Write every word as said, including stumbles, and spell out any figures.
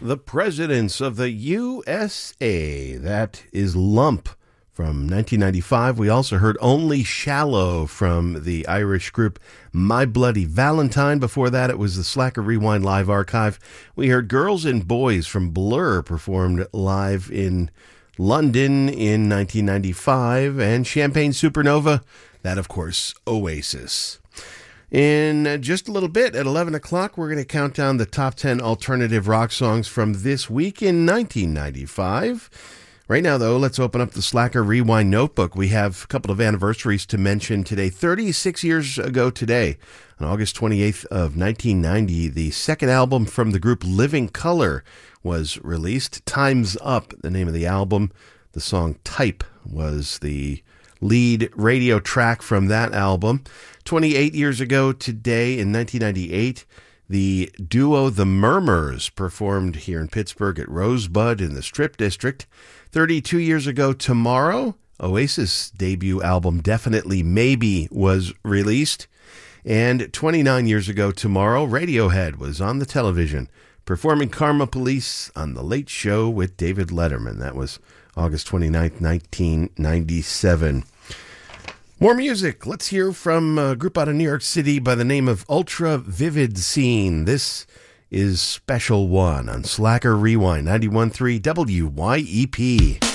the Presidents of the U S A. That is Lump from nineteen ninety-five. We also heard Only Shallow from the Irish group My Bloody Valentine. Before that, it was the Slacker Rewind Live Archive. We heard Girls and Boys from Blur performed live in London in nineteen ninety-five. And Champagne Supernova, that, of course, Oasis. In just a little bit, at eleven o'clock, we're going to count down the top ten alternative rock songs from this week in nineteen ninety-five. Right now, though, let's open up the Slacker Rewind Notebook. We have a couple of anniversaries to mention today. thirty-six years ago today, on August twenty-eighth of nineteen ninety, the second album from the group Living Colour was released. Time's Up, the name of the album. The song Type was the lead radio track from that album. twenty-eight years ago today, in nineteen ninety-eight, the duo The Murmurs performed here in Pittsburgh at Rosebud in the Strip District. thirty-two years ago tomorrow, Oasis' debut album Definitely Maybe was released. And twenty-nine years ago tomorrow, Radiohead was on the television performing Karma Police on The Late Show with David Letterman. That was August twenty-ninth, nineteen ninety-seven. More music. Let's hear from a group out of New York City by the name of Ultra Vivid Scene. This is Special One on Slacker Rewind, ninety-one point three W Y E P.